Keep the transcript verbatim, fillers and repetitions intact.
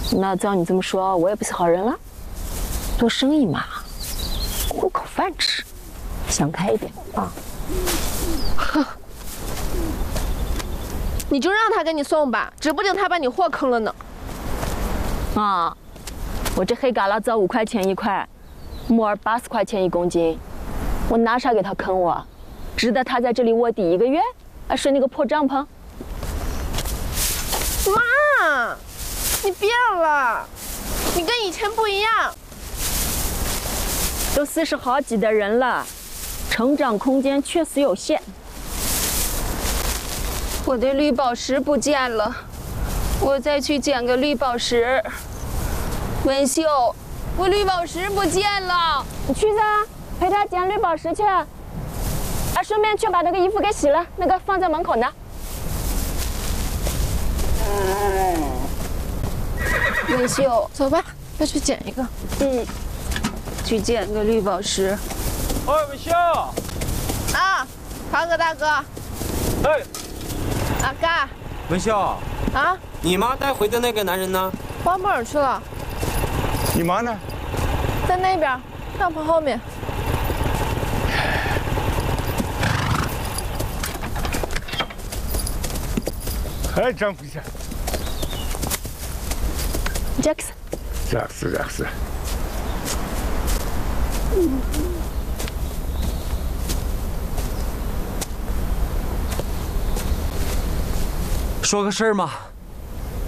那照你这么说，我也不是好人了。做生意嘛，混口饭吃，想开一点啊。 哼，你就让他给你送吧，指不定他把你货坑了呢。 啊，我这黑嘎啦糟五块钱一块，木耳八十块钱一公斤，我拿啥给他坑我？值得他在这里卧底一个月，还睡那个破帐篷？ 妈，你变了，你跟以前不一样。 都四十好几的人了，成长空间确实有限。 我的绿宝石不见了，我再去捡个绿宝石。文秀，我绿宝石不见了， 你去噻，陪他捡绿宝石去。啊，顺便去把那个衣服给洗了，那个放在门口呢。 文秀，走吧，要去捡一个。嗯，去捡个绿宝石。 哎，文秀。 啊，康哥大哥。 哎。 阿嘎。 文秀。 啊。 你妈带回的那个男人呢？ 花木耳去了。 你妈呢？ 在那边，帐篷后面。 哎，丈夫下。 Jackson。 Jackson Jackson。 说个事儿嘛。